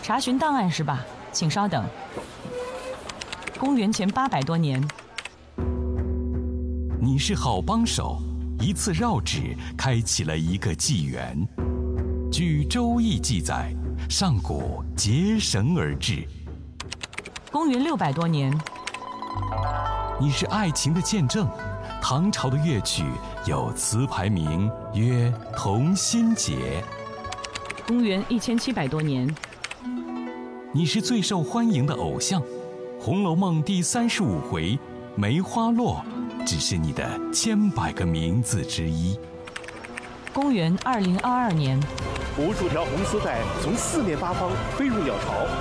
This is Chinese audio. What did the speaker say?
查询档案是吧？请稍等。公元前800多年。 你是好帮手，一次绕指开启了一个纪元。据《周易》记载，上古结绳而治。 公元600多年。 你是爱情的见证，唐朝的乐曲有词牌名曰《同心结》。 公元1700多年。 你是最受欢迎的偶像，《红楼梦》第35回梅花落只是你的千百个名字之一。 公元2022年。 无数条红丝带从四面八方飞入鸟巢，